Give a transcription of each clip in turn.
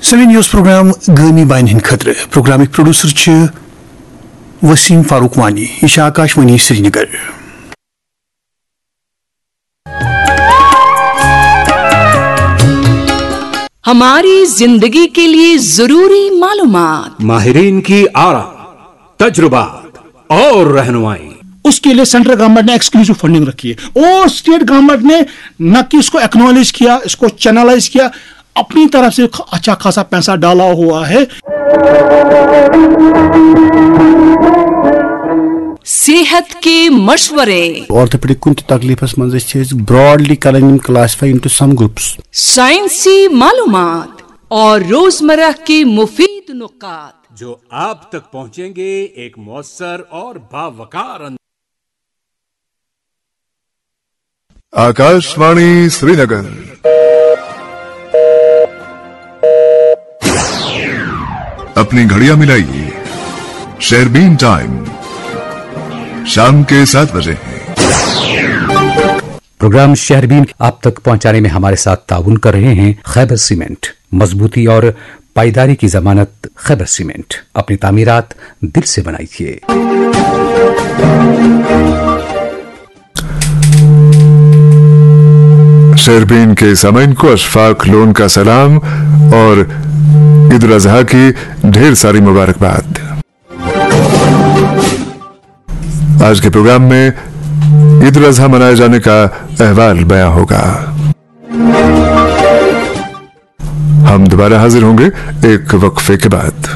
7 news programme गामी बाइन हिंद खतर प्रोग्रामिक प्रोड्यूसर वसीम फारूक वानी यह आकाशवाणी श्रीनगर। हमारी जिंदगी के लिए जरूरी मालूमात, माहिरीन की आरा, तजुर्बात और रहनुमाई। उसके लिए सेंट्रल गवर्नमेंट ने एक्सक्लूसिव फंडिंग रखी है और स्टेट गवर्नमेंट ने न कि इसको एक्नॉलेज किया, इसको चैनलाइज किया, अपनी तरफ से अच्छा खासा पैसा डाला हुआ है। सेहत के मशवरे, ऑर्थोपेडिक कुन तकलीफस मंज ब्रॉडली करन क्लासिफाई इनटू सम ग्रुप्स, साइंसी मालूमात और रोजमर्रा के मुफीद नुकात जो आप तक पहुंचेंगे एक मौसर और बावकार। आकाशवाणी श्रीनगर। अपनी घड़ियां मिलाइए, शेरबीन टाइम शाम के 7 बजे। प्रोग्राम शहरबीन आप तक पहुंचाने में हमारे साथ ताउन कर रहे हैं खैबर सीमेंट। मजबूती और पायदारी की जमानत खैबर सीमेंट। अपनी तामीरात दिल से बनाइए। शेरबीन के सामीन को अशफाक लोन का सलाम और ईद उल अजहा की ढेर सारी मुबारकबाद। आज के प्रोग्राम में ईद उल अजहा मनाए जाने का अहवाल बयां होगा। हम दोबारा हाजिर होंगे एक वक्फे के बाद।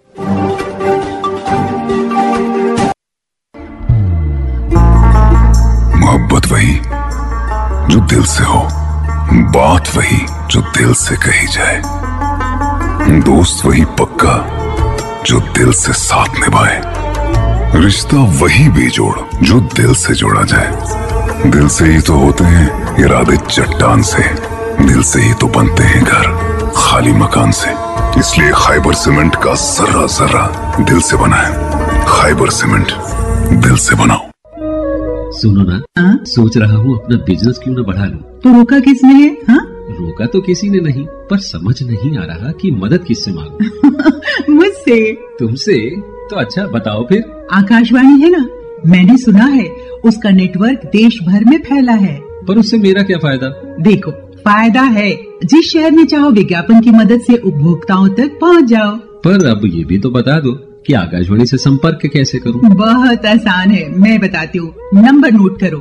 मोहब्बत वही जो दिल से हो, बात वही जो दिल से कही जाए, दोस्त वही पक्का जो दिल से साथ निभाए, रिश्ता वही बेजोड़ जो दिल से जोड़ा जाए। दिल से ही तो होते हैं इरादे चट्टान से, दिल से ही तो बनते हैं घर खाली मकान से। इसलिए खैबर सीमेंट का जर्रा जर्रा दिल से बना है। खैबर सीमेंट, दिल से बनाओ। सुनो ना, सोच रहा हूँ अपना बिजनेस क्यों न बढ़ा लूं। तो रोका किसने है? रोका तो किसी ने नहीं, पर समझ नहीं आ रहा कि मदद किससे मांगूं। मुझसे? तुमसे? तो अच्छा बताओ फिर। आकाशवाणी है ना, मैंने सुना है उसका नेटवर्क देश भर में फैला है। पर उससे मेरा क्या फायदा? देखो, फायदा है। जिस शहर में चाहो विज्ञापन की मदद से उपभोक्ताओं तक पहुंच जाओ। पर अब ये भी तो बता दो कि आकाशवाणी से संपर्क कैसे करूं? बहुत आसान है, मैं बताती हूँ। नंबर नोट करो,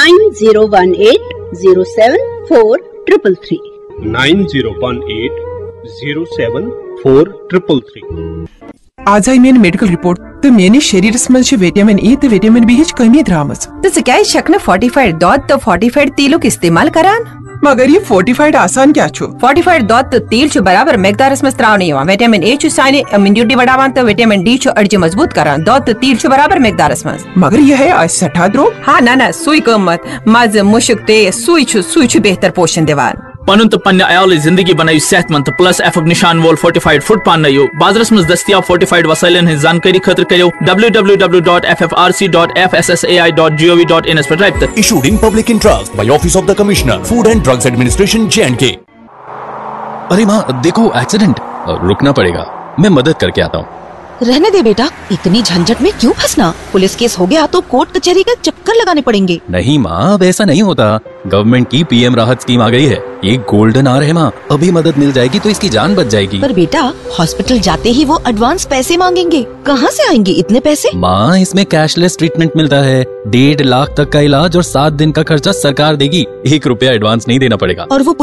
9018074333। 9018074333। आज आई मेन मेडिकल रिपोर्ट तो मेरे शरीरस मज विटामिन ई तो विटामिन बी कमी द्रामज तो क्या शक फोर्टिफाइड दूध तो फोर्टिफाइड तेलुक इस्तेमाल करान। मगर ये फोर्टिफाइड आसान क्या छु? फोर्टिफाइड दूध तो तेल छु बराबर मिकदारस में त्रावनी विटामिन ए छु साने इम्यूनिटी बढ़ावान तो विटामिन डी छु अर्जी मजबूत करान। दूध तो तेल छु बराबर मिकदारस में। मगर यह है आज 60 द्रो। हाँ ना सुई कमत मज मुशक ते सुई छु बेहतर पोषण देवान। पनुन तो पन्ने आयाल जिंदगी बनाई सेहतमंद प्लस एफक निशान वोल फोर्टिफाइड फूड पानो बाजरस में दस्तियाब फोर्टिफाइड वसाइलन हज जानकारी खतर करो www.ffrc.fssai.gov.in पर राब्ता। Issued in public interest by Office of the Commissioner, Food and Drugs Administration, J&K। अरे माँ देखो एक्सीडेंट, रुकना पड़ेगा, मैं मदद करके आता हूँ। रहने दे बेटा, इतनी झंझट में क्यों फंसना? पुलिस केस हो गया तो कोर्ट कचहरी का चक्कर लगाने पड़ेंगे। नहीं माँ, अब ऐसा नहीं होता। गवर्नमेंट की पीएम राहत स्कीम आ गई है, ये गोल्डन आवर है माँ। अभी मदद मिल जाएगी तो इसकी जान बच जाएगी। पर बेटा, हॉस्पिटल जाते ही वो एडवांस पैसे मांगेंगे, कहाँ से आएंगे इतने पैसे? माँ, इसमें कैशलेस ट्रीटमेंट मिलता है। 1.5 लाख तक का इलाज और 7 दिन का खर्चा सरकार देगी। 1 रुपया एडवांस नहीं देना पड़ेगा। और वो